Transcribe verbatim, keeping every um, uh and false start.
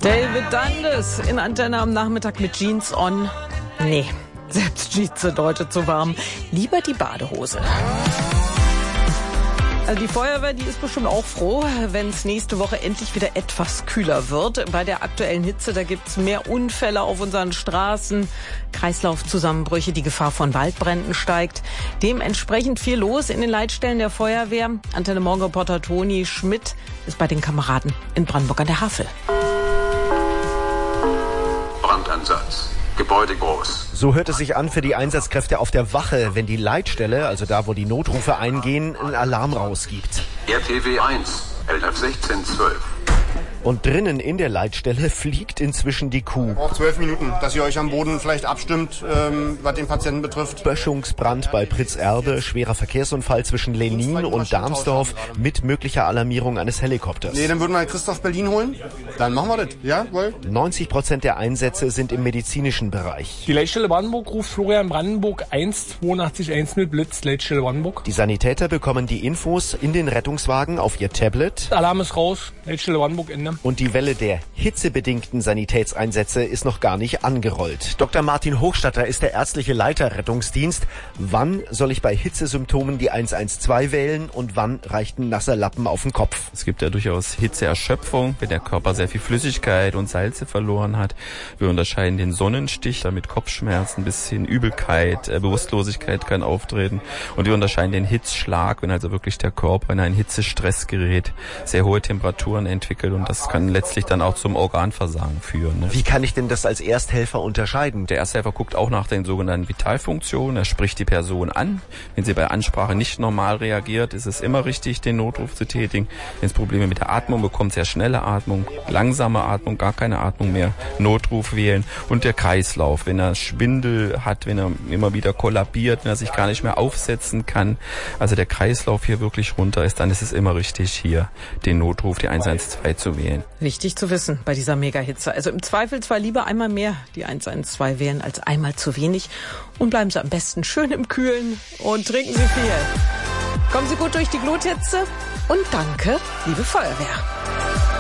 David Dundas in Antenne am Nachmittag mit Jeans on. Nee, selbst Jeans sind heute zu warm. Lieber die Badehose. Also die Feuerwehr, die ist bestimmt auch froh, wenn es nächste Woche endlich wieder etwas kühler wird. Bei der aktuellen Hitze, da gibt's mehr Unfälle auf unseren Straßen, Kreislaufzusammenbrüche, die Gefahr von Waldbränden steigt. Dementsprechend viel los in den Leitstellen der Feuerwehr. Antenne Morgenreporter Toni Schmidt ist bei den Kameraden in Brandenburg an der Havel. Brandansatz. Gebäude groß. So hört es sich an für die Einsatzkräfte auf der Wache, wenn die Leitstelle, also da, wo die Notrufe eingehen, einen Alarm rausgibt. R T W eins, L F sechzehn zwölf. Und drinnen in der Leitstelle fliegt inzwischen die Kuh. Auch zwölf Minuten, dass ihr euch am Boden vielleicht abstimmt, ähm, was den Patienten betrifft. Böschungsbrand bei Pritzerbe, schwerer Verkehrsunfall zwischen Lenin und Darmsdorf mit möglicher Alarmierung eines Helikopters. Nee, dann würden wir Christoph Berlin holen. Dann machen wir das, ja? Wohl? neunzig Prozent der Einsätze sind im medizinischen Bereich. Die Leitstelle Brandenburg ruft Florian Brandenburg eins zwei acht eins null Blitz, Leitstelle Brandenburg. Die Sanitäter bekommen die Infos in den Rettungswagen auf ihr Tablet. Alarm ist raus, Leitstelle Brandenburg, Ende. Und die Welle der hitzebedingten Sanitätseinsätze ist noch gar nicht angerollt. Doktor Martin Hochstatter ist der ärztliche Leiter Rettungsdienst. Wann soll ich bei Hitzesymptomen die eins eins zwei wählen und wann reicht ein nasser Lappen auf den Kopf? Es gibt ja durchaus Hitzeerschöpfung, wenn der Körper sehr viel Flüssigkeit und Salze verloren hat. Wir unterscheiden den Sonnenstich, damit Kopfschmerzen bis hin Übelkeit, äh, Bewusstlosigkeit kann auftreten. Und wir unterscheiden den Hitzschlag, wenn also wirklich der Körper in einen Hitzestress gerät, sehr hohe Temperaturen entwickelt, und das kann letztlich dann auch zum Organversagen führen. Ne? Wie kann ich denn das als Ersthelfer unterscheiden? Der Ersthelfer guckt auch nach den sogenannten Vitalfunktionen. Er spricht die Person an. Wenn sie bei Ansprache nicht normal reagiert, ist es immer richtig, den Notruf zu tätigen. Wenn es Probleme mit der Atmung bekommt, sehr schnelle Atmung, langsame Atmung, gar keine Atmung mehr, Notruf wählen. Und der Kreislauf, wenn er Schwindel hat, wenn er immer wieder kollabiert, wenn er sich gar nicht mehr aufsetzen kann, also der Kreislauf hier wirklich runter ist, dann ist es immer richtig, hier den Notruf, die eins eins zwei zu wählen. Wichtig zu wissen bei dieser Megahitze. Also im Zweifelsfall lieber einmal mehr die eins eins zwei wählen als einmal zu wenig. Und bleiben Sie am besten schön im Kühlen und trinken Sie viel. Kommen Sie gut durch die Gluthitze und danke, liebe Feuerwehr.